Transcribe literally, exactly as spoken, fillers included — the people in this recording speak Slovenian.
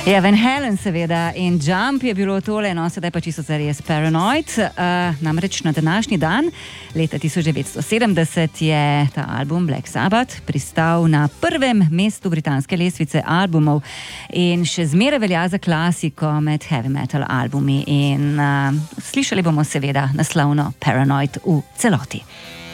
Ja, Van Halen seveda in Jump je bilo tole, no sedaj pa čisto zares Paranoid. Uh, namreč na današnji dan, leta tisoč devetsto sedemdeset, je ta album Black Sabbath pristal na prvem mestu britanske lestvice albumov in še zmeraj velja za klasiko med heavy metal albumi. In uh, slišali bomo seveda naslovno Paranoid v celoti.